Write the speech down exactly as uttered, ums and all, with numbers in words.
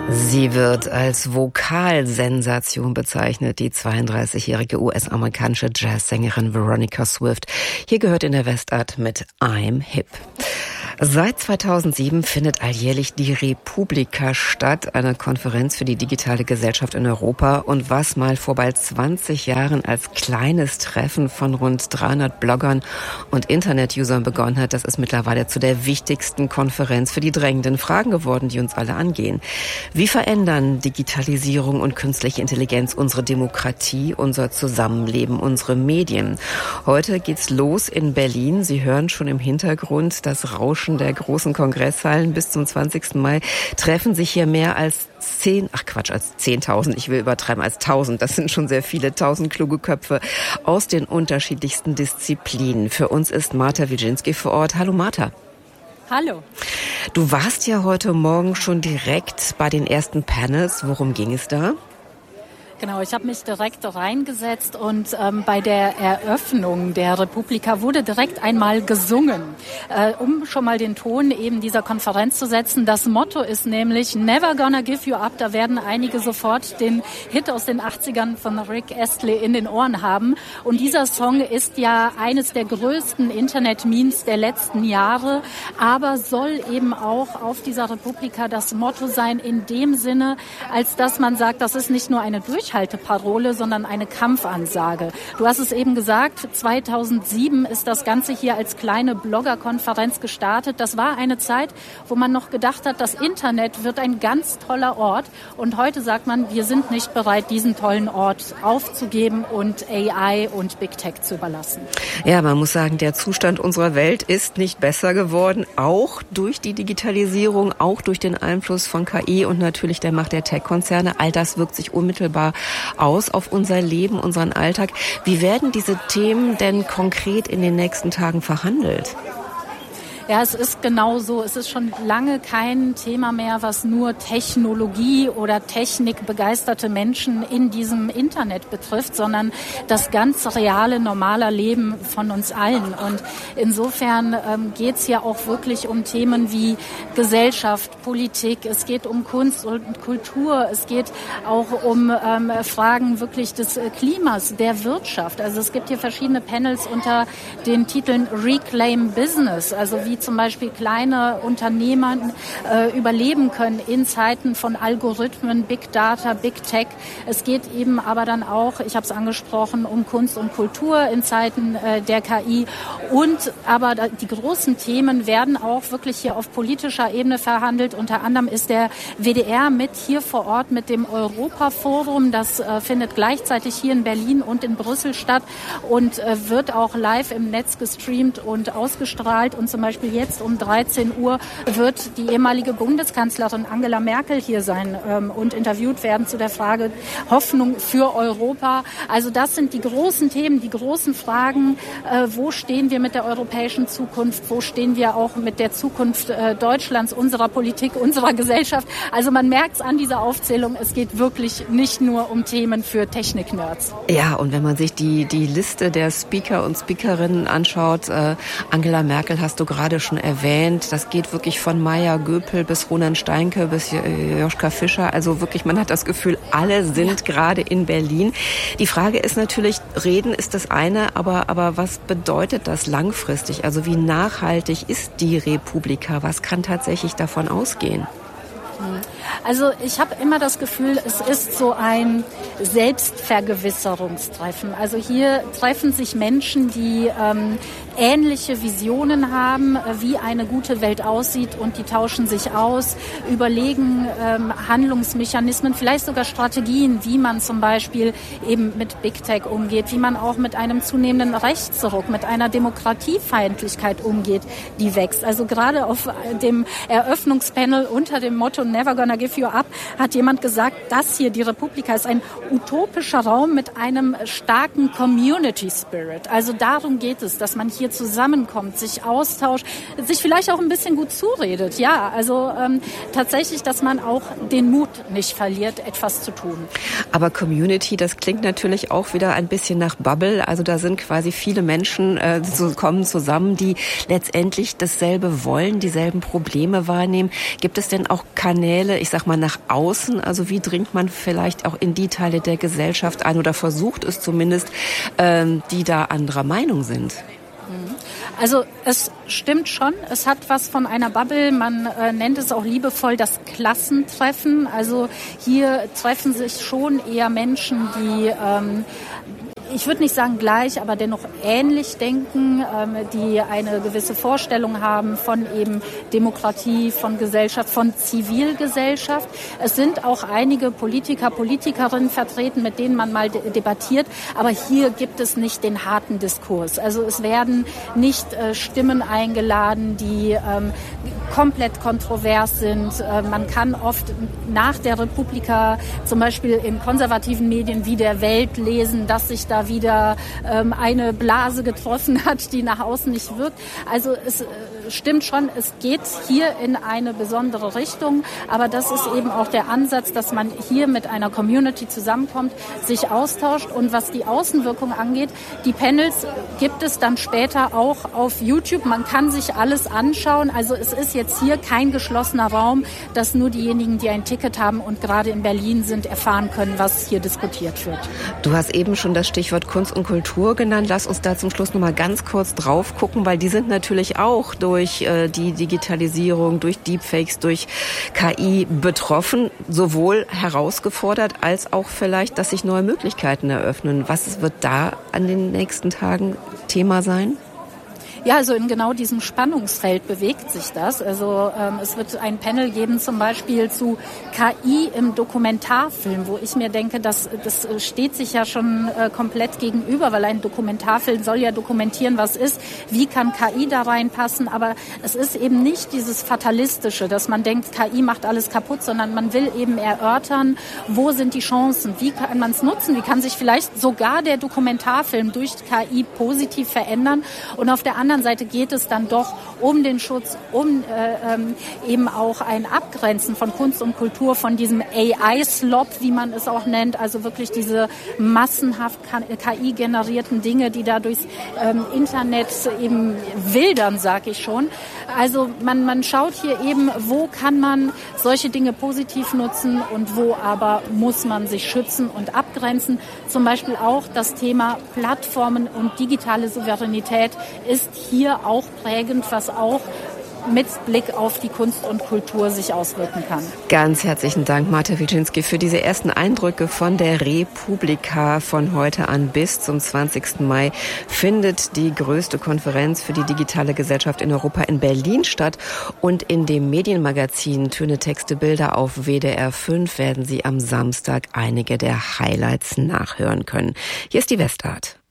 Sie wird als Vokalsensation bezeichnet, die zweiunddreißigjährige U S-amerikanische Jazzsängerin Veronica Swift. Hier gehört in der Westart mit I'm Hip. Seit zweitausendsieben findet alljährlich die Republika statt, eine Konferenz für die digitale Gesellschaft in Europa. Und was mal vor bald zwanzig Jahren als kleines Treffen von rund dreihundert Bloggern und Internet-Usern begonnen hat, das ist mittlerweile zu der wichtigsten Konferenz für die drängenden Fragen geworden, die uns alle angehen. Wie verändern Digitalisierung und künstliche Intelligenz unsere Demokratie, unser Zusammenleben, unsere Medien? Heute geht's los in Berlin. Sie hören schon im Hintergrund das Rauschen der großen Kongresshallen. Bis zum zwanzigsten Mai treffen sich hier mehr als zehn, ach Quatsch, als zehntausend, ich will übertreiben, als tausend, das sind schon sehr viele, tausend kluge Köpfe aus den unterschiedlichsten Disziplinen. Für uns ist Marta Wilczynski vor Ort. Hallo Marta. Hallo. Du warst ja heute Morgen schon direkt bei den ersten Panels. Worum ging es da? Genau, ich habe mich direkt reingesetzt und ähm, bei der Eröffnung der Republika wurde direkt einmal gesungen, äh, um schon mal den Ton eben dieser Konferenz zu setzen. Das Motto ist nämlich Never Gonna Give You Up. Da werden einige sofort den Hit aus den achtzigern von Rick Astley in den Ohren haben. Und dieser Song ist ja eines der größten Internet-Memes der letzten Jahre, aber soll eben auch auf dieser Republika das Motto sein in dem Sinne, als dass man sagt, das ist nicht nur eine Durch Durchhalteparole, sondern eine Kampfansage. Du hast es eben gesagt, zweitausendsieben ist das Ganze hier als kleine Bloggerkonferenz gestartet. Das war eine Zeit, wo man noch gedacht hat, das Internet wird ein ganz toller Ort. Und heute sagt man, wir sind nicht bereit, diesen tollen Ort aufzugeben und A I und Big Tech zu überlassen. Ja, man muss sagen, der Zustand unserer Welt ist nicht besser geworden, auch durch die Digitalisierung, auch durch den Einfluss von K I und natürlich der Macht der Tech-Konzerne. All das wirkt sich unmittelbar aus auf unser Leben, unseren Alltag. Wie werden diese Themen denn konkret in den nächsten Tagen verhandelt? Ja, es ist genau so. Es ist schon lange kein Thema mehr, was nur Technologie oder technikbegeisterte Menschen in diesem Internet betrifft, sondern das ganz reale, normale Leben von uns allen. Und insofern ähm, geht es ja auch wirklich um Themen wie Gesellschaft, Politik. Es geht um Kunst und Kultur. Es geht auch um ähm, Fragen wirklich des Klimas, der Wirtschaft. Also es gibt hier verschiedene Panels unter den Titeln Reclaim Business, also wie zum Beispiel kleine Unternehmer äh, überleben können in Zeiten von Algorithmen, Big Data, Big Tech. Es geht eben aber dann auch, ich habe es angesprochen, um Kunst und Kultur in Zeiten äh, der K I. Und aber die großen Themen werden auch wirklich hier auf politischer Ebene verhandelt. Unter anderem ist der W D R mit hier vor Ort mit dem Europaforum. Das äh, findet gleichzeitig hier in Berlin und in Brüssel statt und äh, wird auch live im Netz gestreamt und ausgestrahlt. Und zum Beispiel jetzt um dreizehn Uhr wird die ehemalige Bundeskanzlerin Angela Merkel hier sein ähm, und interviewt werden zu der Frage Hoffnung für Europa. Also das sind die großen Themen, die großen Fragen. Äh, wo stehen wir mit der europäischen Zukunft? Wo stehen wir auch mit der Zukunft äh, Deutschlands, unserer Politik, unserer Gesellschaft? Also man merkt es an dieser Aufzählung, es geht wirklich nicht nur um Themen für Technik-Nerds. Ja, und wenn man sich die, die Liste der Speaker und Speakerinnen anschaut, äh, Angela Merkel hast du gerade schon erwähnt, das geht wirklich von Maya Göpel bis Ronan Steinke bis Joschka Fischer. Also wirklich, man hat das Gefühl, alle sind ja. gerade in Berlin. Die Frage ist natürlich, reden ist das eine, aber, aber was bedeutet das langfristig? Also wie nachhaltig ist die Republika? Was kann tatsächlich davon ausgehen? Also ich habe immer das Gefühl, es ist so ein Selbstvergewisserungstreffen. Also hier treffen sich Menschen, die ähm, ähnliche Visionen haben, wie eine gute Welt aussieht und die tauschen sich aus, überlegen ähm, Handlungsmechanismen, vielleicht sogar Strategien, wie man zum Beispiel eben mit Big Tech umgeht, wie man auch mit einem zunehmenden Rechtsruck, mit einer Demokratiefeindlichkeit umgeht, die wächst. Also gerade auf dem Eröffnungspanel unter dem Motto Never Gonna Give You Up hat jemand gesagt, das hier, die Republika, ist ein utopischer Raum mit einem starken Community Spirit. Also darum geht es, dass man hier hier zusammenkommt, sich austauscht, sich vielleicht auch ein bisschen gut zuredet. Ja, also ähm, tatsächlich, dass man auch den Mut nicht verliert, etwas zu tun. Aber Community, das klingt natürlich auch wieder ein bisschen nach Bubble. Also da sind quasi viele Menschen, äh, so kommen zusammen, die letztendlich dasselbe wollen, dieselben Probleme wahrnehmen. Gibt es denn auch Kanäle, ich sag mal, nach außen? Also wie dringt man vielleicht auch in die Teile der Gesellschaft ein oder versucht es zumindest, ähm, die da anderer Meinung sind? Also es stimmt schon, es hat was von einer Bubble, man äh, nennt es auch liebevoll das Klassentreffen. Also hier treffen sich schon eher Menschen, die ähm, ich würde nicht sagen gleich, aber dennoch ähnlich denken, ähm, die eine gewisse Vorstellung haben von eben Demokratie, von Gesellschaft, von Zivilgesellschaft. Es sind auch einige Politiker, Politikerinnen vertreten, mit denen man mal de- debattiert, aber hier gibt es nicht den harten Diskurs. Also es werden nicht äh, Stimmen eingeladen, die ähm, komplett kontrovers sind. Äh, man kann oft nach der Republika zum Beispiel in konservativen Medien wie der Welt lesen, dass sich da wieder ähm, eine Blase getroffen hat, die nach außen nicht wirkt. Also es äh, stimmt schon, es geht hier in eine besondere Richtung, aber das ist eben auch der Ansatz, dass man hier mit einer Community zusammenkommt, sich austauscht und was die Außenwirkung angeht, die Panels gibt es dann später auch auf YouTube. Man kann sich alles anschauen. Also es ist jetzt hier kein geschlossener Raum, dass nur diejenigen, die ein Ticket haben und gerade in Berlin sind, erfahren können, was hier diskutiert wird. Du hast eben schon das Stichwort Kunst und Kultur genannt. Lass uns da zum Schluss noch mal ganz kurz drauf gucken, weil die sind natürlich auch durch äh, die Digitalisierung, durch Deepfakes, durch K I betroffen, sowohl herausgefordert als auch vielleicht, dass sich neue Möglichkeiten eröffnen. Was wird da an den nächsten Tagen Thema sein? Ja, also in genau diesem Spannungsfeld bewegt sich das. Also ähm, es wird ein Panel geben zum Beispiel zu K I im Dokumentarfilm, wo ich mir denke, das, das steht sich ja schon äh, komplett gegenüber, weil ein Dokumentarfilm soll ja dokumentieren, was ist. Wie kann K I da reinpassen? Aber es ist eben nicht dieses Fatalistische, dass man denkt, K I macht alles kaputt, sondern man will eben erörtern, wo sind die Chancen, wie kann man es nutzen, wie kann sich vielleicht sogar der Dokumentarfilm durch K I positiv verändern. Und auf der anderen Seite geht es dann doch um den Schutz, um äh, ähm, eben auch ein Abgrenzen von Kunst und Kultur, von diesem A I-Slop, wie man es auch nennt, also wirklich diese massenhaft K I-generierten Dinge, die da durchs ähm, Internet eben wildern, sag ich schon. Also man, man schaut hier eben, wo kann man solche Dinge positiv nutzen und wo aber muss man sich schützen und abgrenzen. Zum Beispiel auch das Thema Plattformen und digitale Souveränität ist hier auch prägend, was auch mit Blick auf die Kunst und Kultur sich auswirken kann. Ganz herzlichen Dank, Marta Wilczynski, für diese ersten Eindrücke von der Republika. Von heute an bis zum zwanzigsten Mai findet die größte Konferenz für die digitale Gesellschaft in Europa in Berlin statt. Und in dem Medienmagazin Töne, Texte, Bilder auf W D R fünf werden Sie am Samstag einige der Highlights nachhören können. Hier ist die Westart.